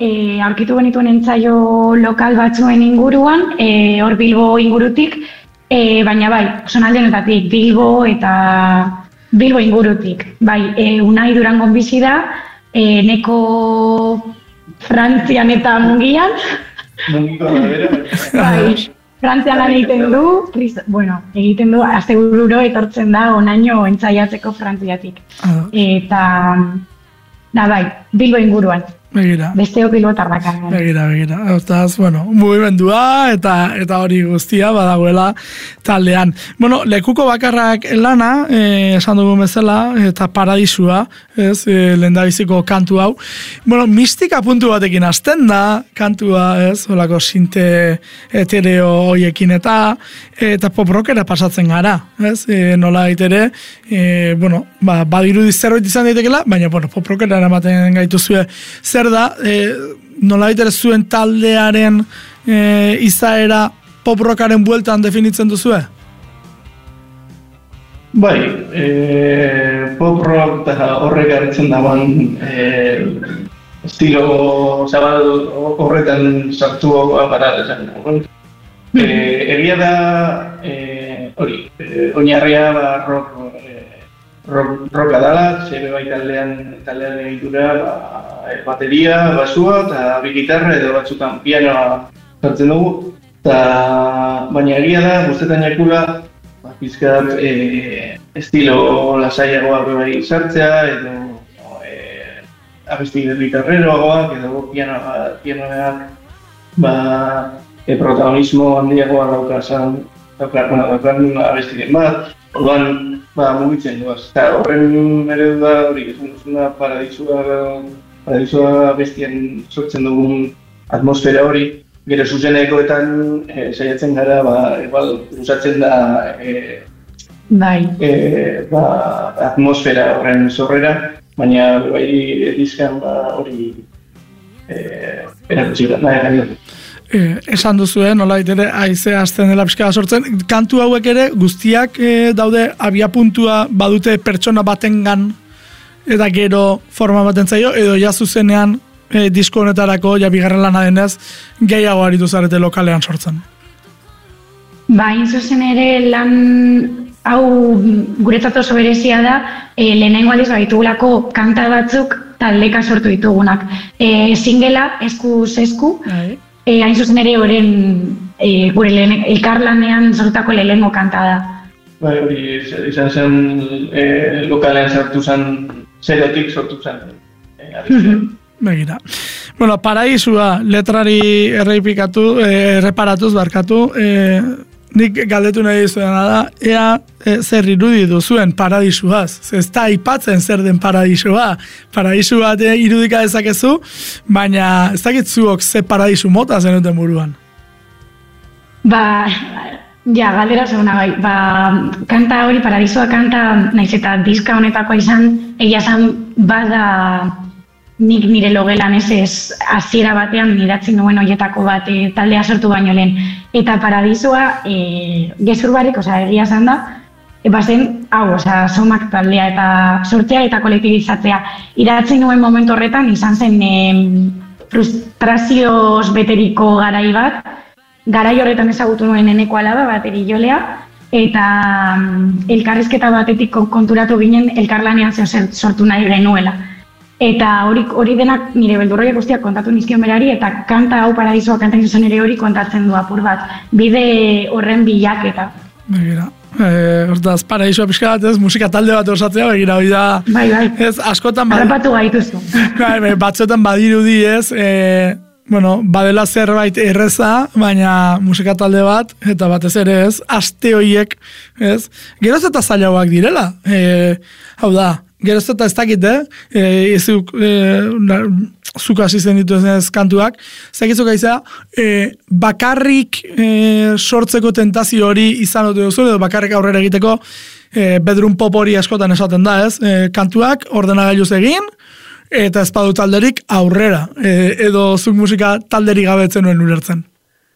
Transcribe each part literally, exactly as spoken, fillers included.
e, aurkitu genituen entzaio lokal batzuen inguruan, e, hor Bilbo ingurutik, e, baina bai, zonalde honetatik, Bilbo eta Bilbo ingurutik. Bai, e, Unai Durangon bizi da, e, neko Frantzian eta Mungian. Mungiko da bera. Bai, Frantzian lan egiten du, bueno, egiten du, astebururo etortzen da onaino entzaiatzeko Frantziatik. Ah. Eta, da bai, Bilbo inguruan. Begira. Besteo pilotarrak. Begira, begira. Hortaz, bueno, mugimendua eta eta hori guztia badagoela taldean. Bueno, lekuko bakarrak lana, eh, esan dugu bezala, eta paradisua, ez, eh, lehendabiziko kantu hau. Bueno, mistika puntu batekin hasten da, kantua, ez, holako sinte etereo hoiekin eta eta pop rockera pasatzen gara, ez, e, nola ere, e, bueno, ba, badirudi zerbait izan daitekela, baina, bueno, pop rockera eramaten gaituzue. Zer da, e, nolabait ere zuen taldearen e, izaera pop rockaren bueltan definitzen duzue? Bai, e, pop rock eta horrek hartzen dagoen e, estilo zabal horretan sartu gara esan. E, egia da, e, hori, e, oinarria ba, rock Rock, rocka dala, zebe bai taldean, taldean egitura, ba, bateria, basua, eta bi gitarra edo batzutan pianoa sartzen dugu. Ta, baina egia da, guztetan jakula, ba, pizkat e, estilo lasaiagoak bai sartzea, edo e, abesti gitarreroagoak, edo pianoa, pianoak, ba, e, protagonismo handiagoa daukazan, daukan, daukan abestiren bat, orduan, ba, mugitzen duaz. Eta horren eredu da hori, ezuna paradisua, paradisua bestian sortzen dugun atmosfera hori. Gero zuzenekoetan e, saiatzen gara, ba, igual, usatzen da e, bai. E, ba, atmosfera horren zorrera, baina bai edizkan ba, hori e, erakutsi da, nahi gani. Eh, esan duzuen, nolait ere, haizea azten dela pixka sortzen, kantu hauek ere guztiak eh, daude abiapuntua badute pertsona batengan eta gero forma baten zaio, edo ja zuzenean eh, disko honetarako, ja bigarren lana denez, gehiago aritu zarete lokalean sortzen. Bain zuzen ere lan hau guretzat oso berezia da, e, lehenengo aldiz baitugulako kanta batzuk taldeka sortu ditugunak. E, singela, eskuz esku, E, hain zuzen ere horren e, gure lehen, elkarlanean sortutako lehenengo kanta da. Bai, hori izan zen e, lokalean sartu zen, zerotik sortu zen. E, Begira. Bueno, paraisua letrari erreipikatu, e, erreparatuz barkatu, e, nik galdetu nahi dizuena da, ea e, zer irudi duzuen paradisuaz. Ez da aipatzen zer den paradisua. Paradisu bat e, irudika dezakezu, baina ez dakit zuok ze paradisu mota zenuten buruan. Ba, ja, galdera zeguna bai. Ba, kanta hori, paradisua kanta, naiz eta diska honetakoa izan, egia zan bada nik nire logelan ez ez hasiera batean idatzen duen hoietako bat e, taldea sortu baino lehen. Eta paradisua e, gezur barik, osea, egia zan da, e, bazen, hau, osea, somak taldea eta sortzea eta kolektibizatzea. Idatzen nuen momentu horretan izan zen e, frustrazioz beteriko garai bat, garai horretan ezagutu nuen eneko alaba, bateri jolea, eta mm, elkarrizketa batetik konturatu ginen elkarlanean zeo sortu nahi genuela. Eta hori, hori denak nire beldurroiak guztiak kontatu nizkion berari, eta kanta hau paradisua kantain zuzen ere hori kontatzen du apur bat. Bide horren bilaketa. Begira. Eh, hortaz, paradisua pixka bat ez, musika talde bat osatzea, begira, hori da... Bai, bai. Ez, askotan... Harrapatu gaituzu. Bai, batzuetan badirudi ez, eh, bueno, badela zerbait erreza, baina musika talde bat, eta batez ere ez, aste horiek, ez, geroz eta zailagoak direla. Eh, hau da, geroz eta ez dakit, eh? E, ezuk, e, zuk hasi zen dituen ez kantuak, zekizuk aizea, e, bakarrik e, sortzeko tentazio hori izan dute duzu, edo bakarrik aurrera egiteko e, bedroom pop hori askotan esaten da, ez? E, kantuak ordenagailuz egin, eta ez badu talderik aurrera, e, edo zuk musika talderik gabetzen nuen ulertzen.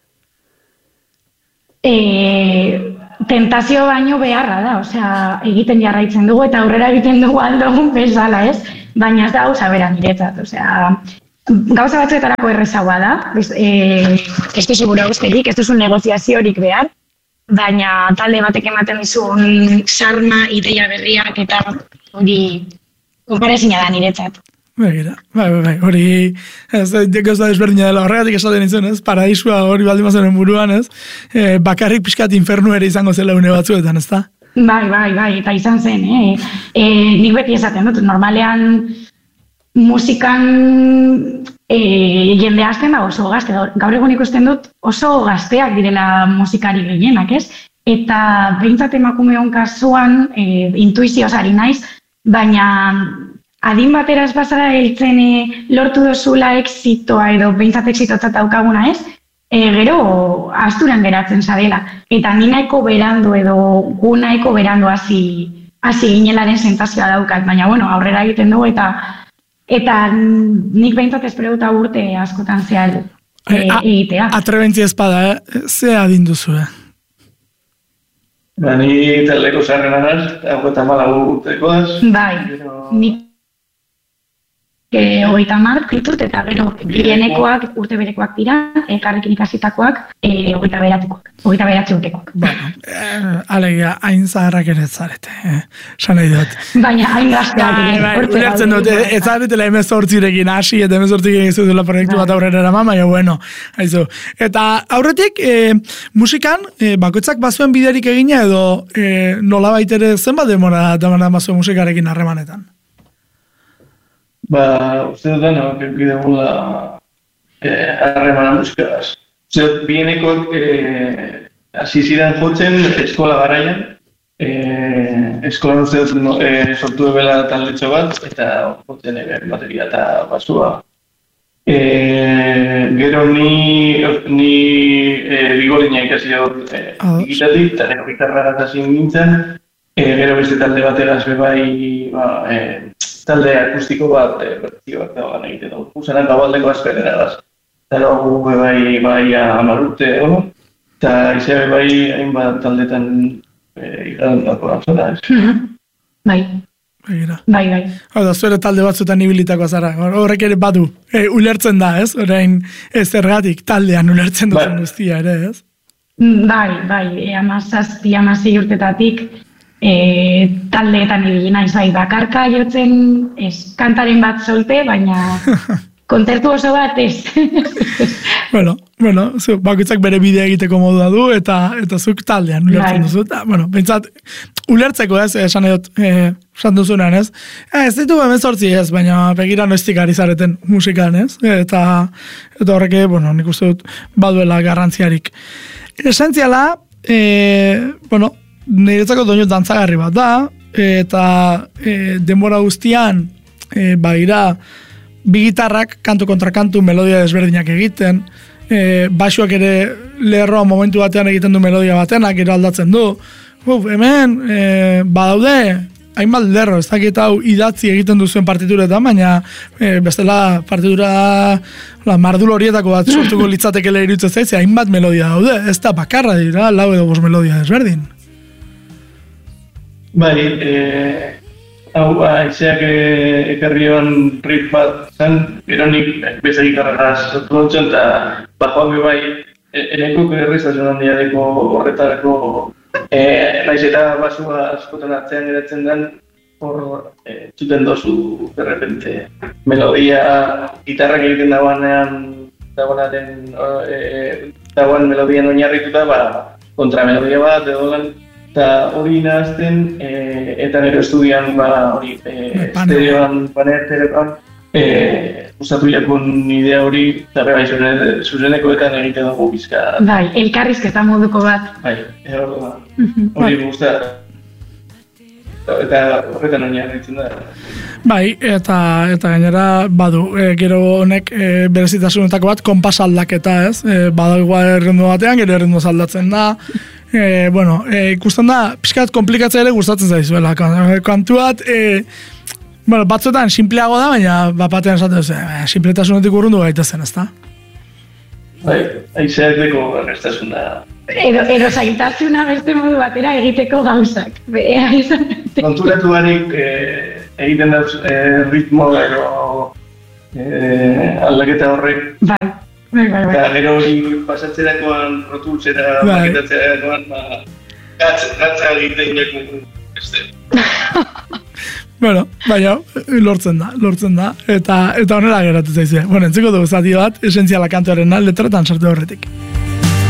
E... Tentazio baino beharra da, osea, egiten jarraitzen dugu eta aurrera egiten dugu aldogun bezala, ez? Baina ez da gauza bera niretzat, osea, gauza batzuetarako errezagoa da, ez, e, ez duzu gura usterik, ez duzu negoziaziorik behar, baina talde batek ematen dizun sarna, ideia berriak eta hori konparazina da niretzat. Begira, bai, bai, bai, hori, ez, gauza desberdina dela horregatik esaten izan, ez, paraisua hori baldin bazen buruan, ez, e, bakarrik pixkat infernu ere izango zela une batzuetan, ez da? Bai, bai, bai, eta izan zen, eh? E, nik beti esaten dut, normalean musikan e, jende azten da oso gazte, gaur egun ikusten dut oso gazteak direla musikari gehienak, ez? Eta behintzat emakumeon kasuan e, intuizioz ari naiz, baina adin bateraz bazara heltzen e, lortu dozula exitoa edo behintzat exitotzat daukaguna ez, e, gero asturan geratzen zadela. Eta ni nahiko berandu edo gu nahiko berandu hasi hasi ginelaren sentazioa daukat, baina bueno, aurrera egiten dugu eta eta nik behintzat espereuta urte askotan zehar e, egitea. Atrebentzia espada, eh? Ze adin duzu, eh? Ba, ni taldeko zarren anaz, hau eta malagu urtekoaz. Bai, nik hogeita hamar ditut eta gero bienekoak urte berekoak dira, elkarrekin ikasitakoak e, hogeita beratikoak, hogeita beratzi urtekoak. Bueno, eh, alegia, hain zaharrak ere zarete, eh? San nahi dut. Baina hain gazteak ere. Bai, ulertzen dut, ez zaretela emezortzirekin hasi eta emezortzirekin ez dutela proiektu bat aurrera eraman, baina bueno, haizu. Eta aurretik, eh, musikan, eh, bakoitzak bazuen biderik egina edo eh, nola baitere zenbat demora damanan bazuen musikarekin harremanetan? Ba, uste dut dena, bide gula harremana musikaz. Uste dut, bienekoak hasi ziren jotzen eskola garaian. Eskolan uste dut sortu ebela taldetxo bat, eta jotzen eben bateria eta basua. Gero ni bigolina ikasi dut digitatik, eta gero gitarra hasi nintzen. Gero beste talde bateraz bebai talde akustiko bat, bertzio bat dagoan egiten dugu. Usanak gabaldeko azperera gaz. Eta dugu bai bai hamar urte, eta izan bai hainbat taldetan ikadan dako gantzona, ez? Bai. Bai, bai. Hau da, zuere talde batzutan ibilitako zara. Horrek ere badu, ulertzen da, ez? Orain ez zergatik taldean ulertzen duten guztia ere, ez? Bai, bai, amazazpi, amazei urtetatik E, taldeetan ibili naiz bai bakarka jotzen, ez kantaren bat solte, baina kontzertu oso bat ez. bueno, bueno, zu, bakoitzak bere bidea egiteko modua du eta eta zuk taldean ulertzen duzu. Eta, bueno, pentsat, ulertzeko ez, esan edot, eh, esan duzunean ez. Eh, ez ditu hemezortzi ez, baina begira noiztik ari zareten musikan ez. Eta, eta horreke, bueno, nik uste dut baduela garrantziarik. Esentziala, eh, bueno, niretzako doinu dantzagarri bat da, eta e, denbora guztian e, baira bi gitarrak kantu kontra kantu melodia desberdinak egiten, e, basuak ere lerroa momentu batean egiten du melodia batenak, gero aldatzen du. Uf, hemen e, badaude hainbat lerro, ez dakit hau idatzi egiten duzuen partituretan, baina e, bestela partitura la, mardul horietako bat sortuko litzatekele iruditzen zaiz, hainbat melodia daude, ez da bakarra dira, lau edo bost melodia desberdin. Bai, eh, hau aizeak ekarrioan riff bat zen, gero nik beste gitarraz sortu nintzen, eta bajoan be bai, enekuk errezatzen handia deko horretarako, eh, naiz eta basua askotan atzean geratzen den, hor eh, txuten dozu, berrepente, melodia, gitarrak egiten dagoanean, dagoenaren, eh, dagoen melodian oinarrituta, ba, kontramelodia bat, edo lan, eta hori nahazten, e, eta nero estudian, ba, hori, e, estereoan, paneterekan, e, gustatu jakun idea hori, eta bai, zuzenekoetan egiten dugu bizka. Bai, elkarrizketa moduko bat. Bai, hori guztat. Eta horretan oinarritzen da. Bai, eta eta gainera badu, e, gero honek e, berezitasunetako bat konpas aldaketa, ez? E, badagoa errendu batean, gero errendu aldatzen da. E, bueno, e, ikusten da, pixkat komplikatzea ere gustatzen zaizuela. Kantu bat, e, bueno, batzuetan simpleago da, baina bat batean esaten duzu, e, simpletasunetik urrundu gaitezen, ez da? Bai, aizeak deko errestasun da. Edo, edo zailtasuna beste modu batera egiteko gauzak. Konturatu barik e, egiten dauz e, ritmo edo eh, aldaketa horrek. Bai, bai, bai. Eta gero hori pasatzerakoan, rotultzera, Bai. maketatzerakoan, ba, gatz, gatza egiten jaku beste. Bueno, baina lortzen da, lortzen da, eta eta honela geratu zaizue. Bueno, entziko dugu zati bat, esentziala kantuaren letretan sartu horretik.